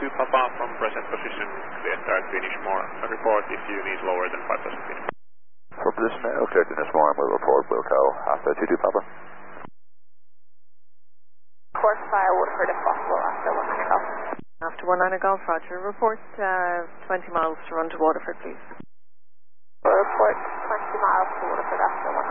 2 Papa from present position, clear start finish more. Report if you need lower than 5,000 feet. For position, clear finish more, and we'll report Wilco after 2 Papa. Report fire Woodford if possible after 19 golf. After 19 golf, Roger. Report 20 miles to run to Waterford, please. Report 20 miles to Waterford after 19.